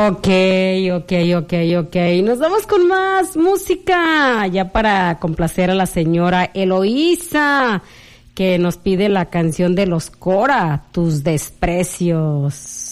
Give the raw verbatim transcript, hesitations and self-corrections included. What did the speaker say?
Ok, ok, ok, ok. Nos vamos con más música, ya para complacer a la señora Eloísa, que nos pide la canción de los Cora, Tus Desprecios.